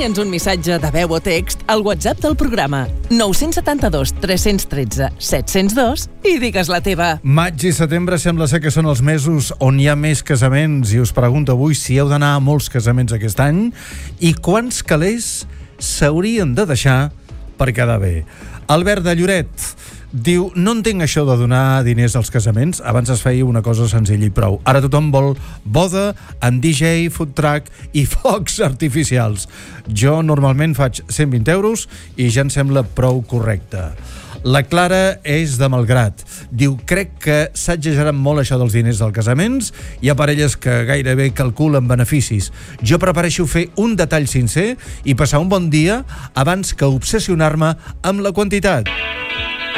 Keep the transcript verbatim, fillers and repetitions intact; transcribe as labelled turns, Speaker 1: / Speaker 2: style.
Speaker 1: Envia'ns un missatge de veu o text al WhatsApp del programa nou set dos tres un tres set zero dos i digues la teva.
Speaker 2: Maig i setembre sembla ser que són els mesos on hi ha més casaments i us pregunto avui si heu d'anar a molts casaments aquest any i quants calés s'haurien de deixar per quedar bé. Albert de Lloret diu, no entenc això de donar diners als casaments, abans es feia una cosa senzilla i prou. Ara tothom vol boda amb D J, food truck i focs artificials. Jo normalment faig cent vint euros i ja em sembla prou correcte. La Clara és de Malgrat. Diu, crec que s'ha exagerat molt això dels diners dels casaments. Hi ha parelles que gairebé calculen beneficis. Jo prefereixo fer un detall sincer i passar un bon dia abans que obsessionar-me amb la quantitat.